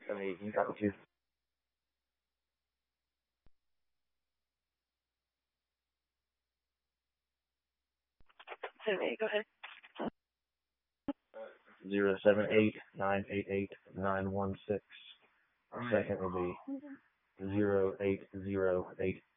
You got what you. 78, go ahead. 078-988-916. Second will be 08082.